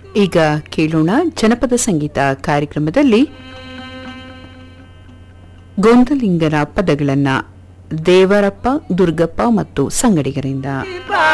ಈಗ ಕೇಳೋಣ ಜನಪದ ಸಂಗೀತ ಕಾರ್ಯಕ್ರಮದಲ್ಲಿ ಗೊಂದಲಿಂಗನ ಪದಗಳನ್ನ ದೇವರಪ್ಪ ದುರ್ಗಪ್ಪ ಮತ್ತು ಸಂಗಡಿಗರಿಂದ.